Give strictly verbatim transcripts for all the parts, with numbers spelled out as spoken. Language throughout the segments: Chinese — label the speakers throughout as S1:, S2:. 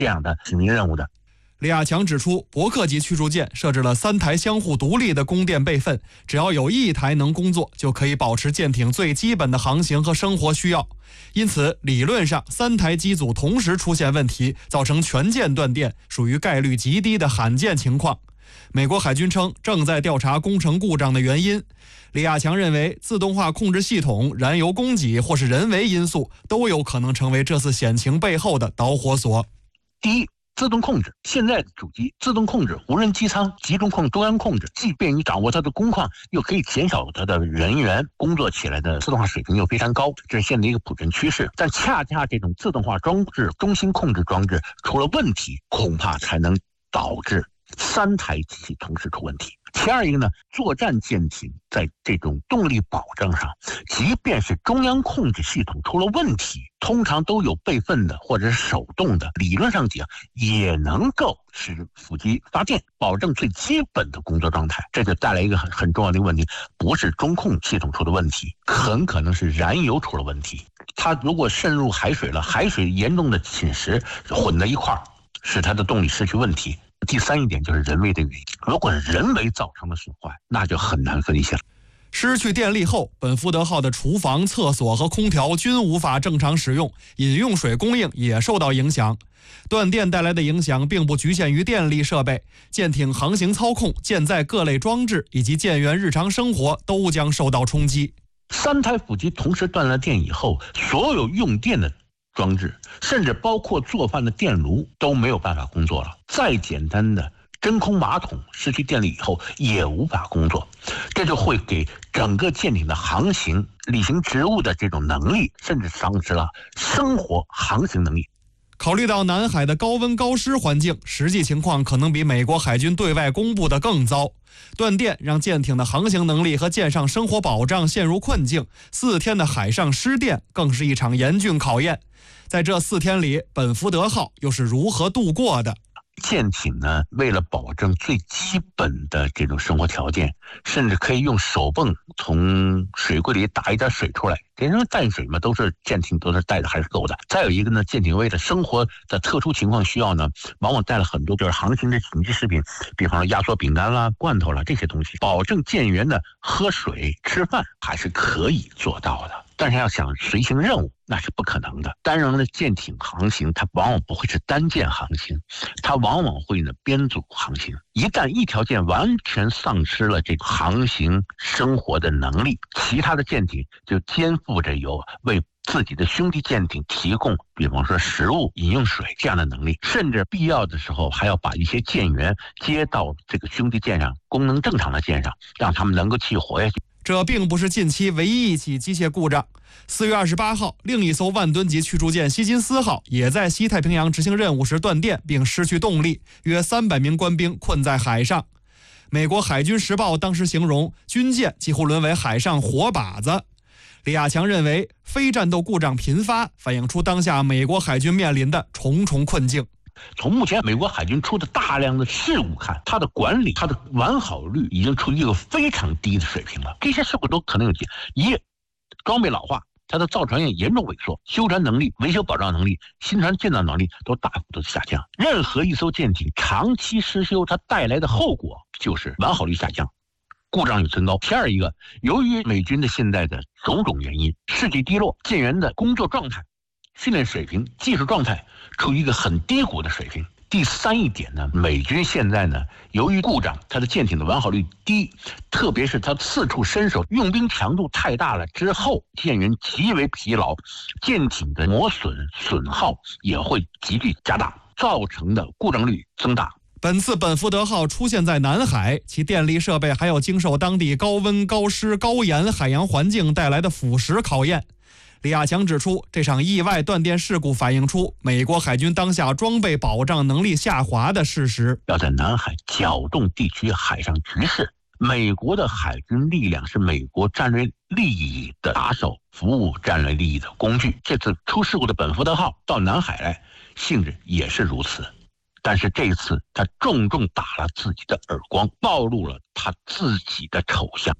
S1: 这样的使命任务的。
S2: 李亚强指出，伯克级驱逐舰设置了三台相互独立的供电备份，只要有一台能工作，就可以保持舰艇最基本的航行和生活需要。因此，理论上三台机组同时出现问题，造成全舰断电，属于概率极低的罕见情况。美国海军称正在调查工程故障的原因。李亚强认为，自动化控制系统、燃油供给或是人为因素都有可能成为这次险情背后的导火索。
S1: 第一，自动控制，现在的主机自动控制无人机舱，集中控中央控制，既便于掌握它的工况，又可以减少它的人员工作起来的自动化水平又非常高，这是现在一个普遍趋势。但恰恰这种自动化装置、中心控制装置出了问题，恐怕才能导致三台机器同时出问题。第二一个呢，作战舰艇在这种动力保障上，即便是中央控制系统出了问题，通常都有备份的或者是手动的，理论上讲也能够使辅机发电，保证最基本的工作状态。这就带来一个很很重要的一个问题，不是中控系统出的问题，很可能是燃油出了问题。它如果渗入海水了，海水严重的侵蚀混在一块儿，使它的动力失去问题。第三一点就是人为的原因，如果人为造成的损坏，那就很难分析了。
S2: 失去电力后，本福德号的厨房、厕所和空调均无法正常使用，饮用水供应也受到影响。断电带来的影响并不局限于电力设备，舰艇航行操控、舰载各类装置以及舰员日常生活都将受到冲击。
S1: 三台辅机同时断了电以后，所有用电的装置，甚至包括做饭的电炉都没有办法工作了。再简单的真空马桶失去电力以后也无法工作，这就会给整个舰艇的航行、履行职务的这种能力，甚至丧失了生活航行能力。
S2: 考虑到南海的高温高湿环境，实际情况可能比美国海军对外公布的更糟。断电让舰艇的航行能力和舰上生活保障陷入困境，四天的海上失电更是一场严峻考验。在这四天里，本福德号又是如何度过的？
S1: 舰艇呢，为了保证最基本的这种生活条件，甚至可以用手泵从水柜里打一点水出来。因为淡水嘛，都是舰艇都是带的还是够的。再有一个呢，舰艇为了生活的特殊情况需要呢，往往带了很多就是航行的紧急食品，比方说压缩饼干啦、罐头啦这些东西，保证舰员的喝水、吃饭还是可以做到的。但是要想随行任务，那是不可能的。单人的舰艇航行，它往往不会是单舰航行，它往往会呢编组航行。一旦一条舰完全丧失了这航行生活的能力，其他的舰艇就肩负着有为自己的兄弟舰艇提供，比方说食物、饮用水这样的能力，甚至必要的时候还要把一些舰员接到这个兄弟舰上，功能正常的舰上，让他们能够继续活下去。
S2: 这并不是近期唯一一起机械故障。四月二十八号，另一艘万吨级驱逐舰希金斯号也在西太平洋执行任务时断电并失去动力，约三百名官兵困在海上。美国海军时报当时形容军舰几乎沦为海上活靶子。李亚强认为，非战斗故障频发，反映出当下美国海军面临的重重困境。
S1: 从目前美国海军出的大量的事故看，它的管理、它的完好率已经处于一个非常低的水平了。这些事故都可能有几：一，装备老化，它的造船业严重萎缩，修船能力、维修保障能力、新船建造能力都大幅度下降。任何一艘舰艇长期失修，它带来的后果就是完好率下降，故障率增高。第二一个，由于美军的现在的种种原因，士气低落，舰员的工作状态、训练水平、技术状态处于一个很低谷的水平。第三一点呢，美军现在呢，由于故障，它的舰艇的完好率低，特别是它四处伸手，用兵强度太大了之后，舰员极为疲劳，舰艇的磨损损耗也会急剧加大，造成的故障率增大。
S2: 本次本福德号出现在南海，其电力设备还要经受当地高温、高湿、高盐海洋环境带来的腐蚀考验。李亚强指出，这场意外断电事故反映出美国海军当下装备保障能力下滑的事实。
S1: 要在南海搅动地区海上局势，美国的海军力量是美国战略利益的打手，服务战略利益的工具。这次出事故的本福德号到南海来，性质也是如此。但是这一次，他重重打了自己的耳光，暴露了他自己的丑相。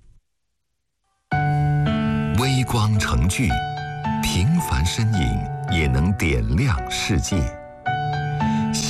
S3: 微光成炬，平凡身影也能点亮世界。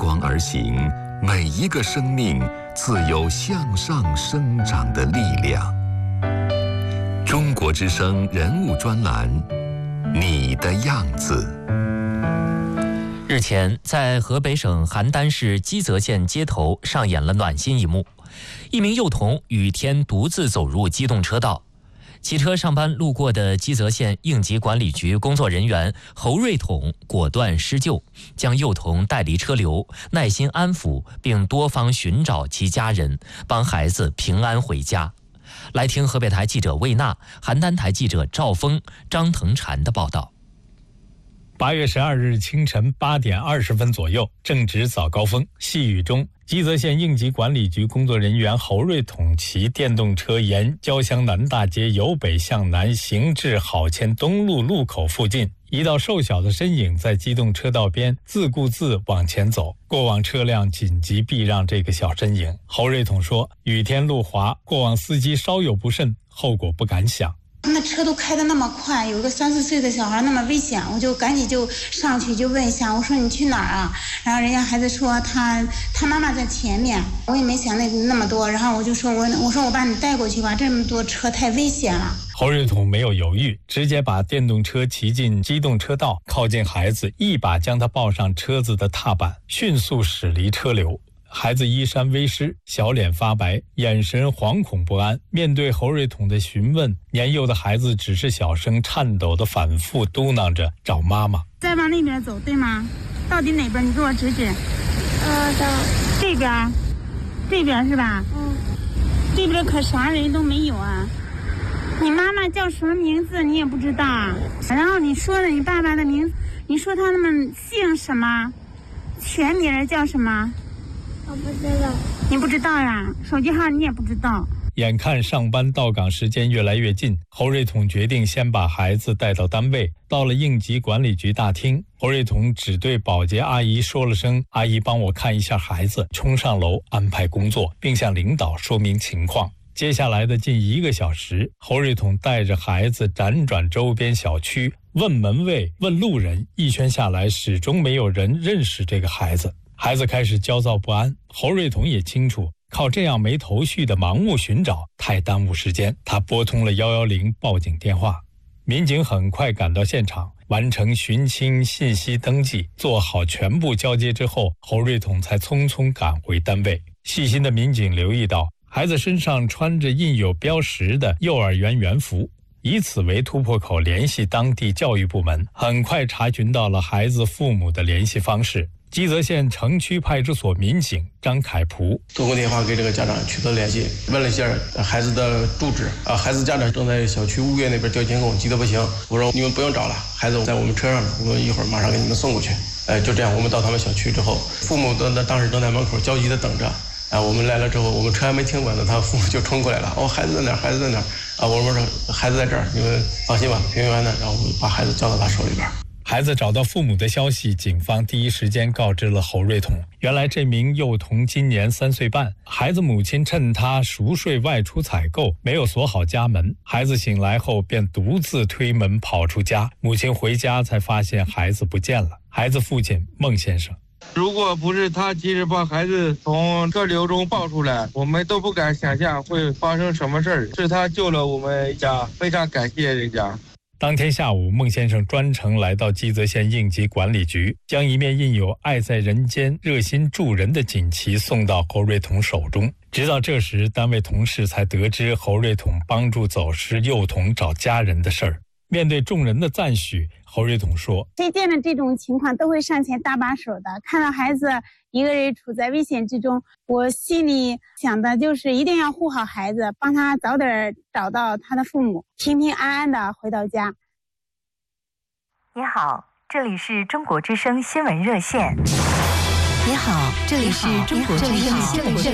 S3: 光而行，每一个生命自有向上生长的力量。中国之声人物专栏，你的样子。
S4: 日前，在河北省邯郸市基泽县街头上演了暖心一幕。一名幼童雨天独自走入机动车道，骑车上班路过的基泽县应急管理局工作人员侯瑞统果断施救，将幼童带离车流，耐心安抚，并多方寻找其家人，帮孩子平安回家。来听河北台记者魏娜、邯郸台记者赵峰、张腾禅的报道。
S5: 八月十二日清晨八点二十分左右，正值早高峰，细雨中，基泽县应急管理局工作人员侯瑞统骑电动车沿交乡南大街由北向南行至好迁东路路口附近，一道瘦小的身影在机动车道边自顾自往前走，过往车辆紧急避让这个小身影。侯瑞统说，雨天路滑，过往司机稍有不慎，后果不敢想。
S6: 那车都开得那么快，有一个三四岁的小孩那么危险，我就赶紧就上去就问一下，我说你去哪儿啊？然后人家孩子说他他妈妈在前面，我也没想那那么多，然后我就说我我说我把你带过去吧，这么多车太危险了。
S5: 侯瑞统没有犹豫，直接把电动车骑进机动车道，靠近孩子，一把将他抱上车子的踏板，迅速驶离车流。孩子衣衫微湿，小脸发白，眼神惶恐不安。面对侯瑞统的询问，年幼的孩子只是小声颤抖地反复嘟囔着找妈妈。
S6: 再往那边走，对吗？到底哪边？你给我指指。
S7: 呃的。
S6: 这边，这边是吧？
S7: 嗯。
S6: 这边可啥人都没有啊。你妈妈叫什么名字？你也不知道啊。然后你说了你爸爸的名字，你说他们姓什么？全名叫什么？
S7: 我不知道。
S6: 你不知道呀？手机号你也不知道。
S5: 眼看上班到岗时间越来越近，侯瑞统决定先把孩子带到单位。到了应急管理局大厅，侯瑞统只对保洁阿姨说了声阿姨帮我看一下孩子，冲上楼安排工作，并向领导说明情况。接下来的近一个小时，侯瑞统带着孩子辗转周边小区，问门卫问路人，一圈下来始终没有人认识这个孩子。孩子开始焦躁不安，侯瑞统也清楚，靠这样没头绪的盲目寻找太耽误时间。他拨通了一一零报警电话，民警很快赶到现场，完成寻亲信息登记，做好全部交接之后，侯瑞统才匆匆赶回单位。细心的民警留意到，孩子身上穿着印有标识的幼儿园园服，以此为突破口联系当地教育部门，很快查询到了孩子父母的联系方式。基泽县城区派出所民警张凯普
S8: 通过电话给这个家长取得联系，问了一下孩子的住址啊，孩子家长正在小区物业那边调监控，急得不行。我说你们不用找了，孩子在我们车上，我们一会儿马上给你们送过去。哎，就这样，我们到他们小区之后，父母的当时正在门口焦急的等着。啊，我们来了之后，我们车还没停稳呢，他父母就冲过来了。哦，孩子在哪儿？孩子在哪儿？啊，我们说孩子在这儿，你们放心吧，平平安安的。然后把孩子交到他手里边。
S5: 孩子找到父母的消息，警方第一时间告知了侯瑞统。原来这名幼童今年三岁半，孩子母亲趁他熟睡外出采购，没有锁好家门。孩子醒来后便独自推门跑出家，母亲回家才发现孩子不见了。孩子父亲孟先生，
S9: 如果不是他及时把孩子从车流中抱出来，我们都不敢想象会发生什么事儿。是他救了我们家，非常感谢人家。
S5: 当天下午，孟先生专程来到基泽县应急管理局，将一面印有“爱在人间，热心助人”的锦旗送到侯瑞统手中。直到这时，单位同事才得知侯瑞统帮助走失幼童找家人的事儿。面对众人的赞许，侯瑞统说：“
S6: 谁见了这种情况都会上前搭把手的。看到孩子一个人处在危险之中，我心里想的就是一定要护好孩子，帮他早点找到他的父母，平平安安的回到家。”
S10: 你好，这里是中国之声新闻热线。
S11: 你好，这里是中国之声新闻热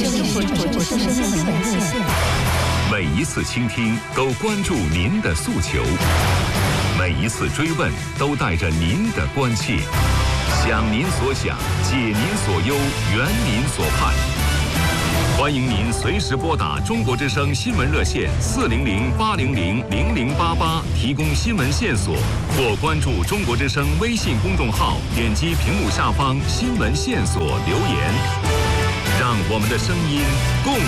S11: 线。
S3: 每一次倾听都关注您的诉求，每一次追问都带着您的关切，想您所想，解您所忧，圆您所盼。 欢迎您随时拨打中国之声新闻热线四零零八零零零零八八提供新闻线索，或关注中国之声微信公众号，点击屏幕下方新闻线索留言，让我们的声音共